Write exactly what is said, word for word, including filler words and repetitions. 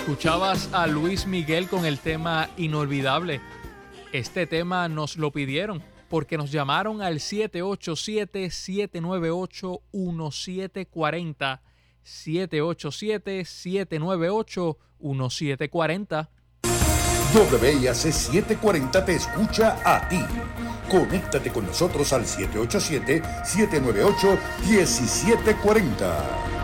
Escuchabas a Luis Miguel con el tema Inolvidable. Este tema nos lo pidieron porque nos llamaron al siete ocho siete, siete nueve ocho, uno siete cuatro cero, siete ocho siete, siete nueve ocho, uno siete cuatro cero. W I A C setecientos cuarenta te escucha a ti. Conéctate con nosotros al siete ocho siete, siete nueve ocho, uno siete cuatro cero.